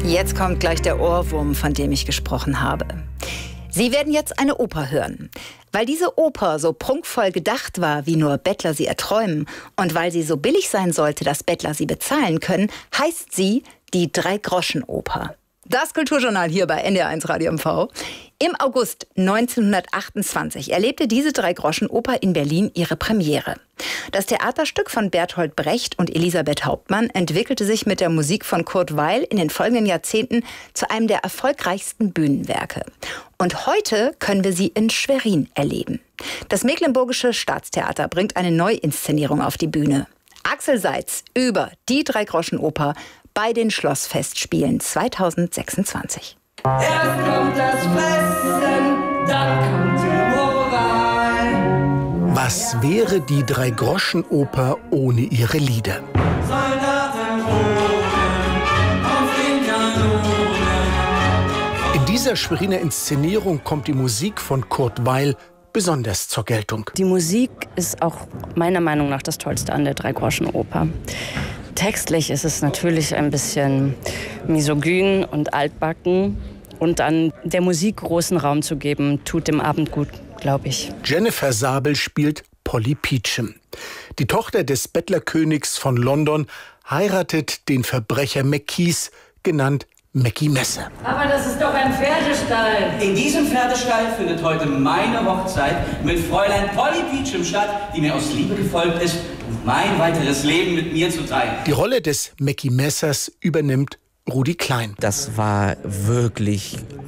Jetzt kommt gleich der Ohrwurm, von dem ich gesprochen habe. Sie werden jetzt eine Oper hören. Weil diese Oper so prunkvoll gedacht war, wie nur Bettler sie erträumen, und weil sie so billig sein sollte, dass Bettler sie bezahlen können, heißt sie die Drei-Groschen-Oper. Das Kulturjournal hier bei NDR1 Radio MV. Im August 1928 erlebte diese Drei-Groschen-Oper in Berlin ihre Premiere. Das Theaterstück von Bertolt Brecht und Elisabeth Hauptmann entwickelte sich mit der Musik von Kurt Weill in den folgenden Jahrzehnten zu einem der erfolgreichsten Bühnenwerke. Und heute können wir sie in Schwerin erleben. Das Mecklenburgische Staatstheater bringt eine Neuinszenierung auf die Bühne. Axel Seitz über die Drei-Groschen-Oper bei den Schlossfestspielen 2026. Erst kommt das Fressen, dann kommt die Moral. Was wäre die Drei-Groschen-Oper ohne ihre Lieder? Soldaten ruhen auf den Kanonen. In dieser Schweriner Inszenierung kommt die Musik von Kurt Weill besonders zur Geltung. Die Musik ist auch meiner Meinung nach das Tollste an der Drei-Groschen-Oper. Textlich ist es natürlich ein bisschen misogyn und altbacken. Und dann der Musik großen Raum zu geben, tut dem Abend gut, glaube ich. Jennifer Sabel spielt Polly Peachum. Die Tochter des Bettlerkönigs von London heiratet den Verbrecher Mackies, genannt Mackie Messer. Aber das ist doch ein Pferdestall. In diesem Pferdestall findet heute meine Hochzeit mit Fräulein Polly Peachum statt, die mir aus Liebe gefolgt ist, um mein weiteres Leben mit mir zu teilen. Die Rolle des Mackie Messers übernimmt Rudi Klein. Das war wirklich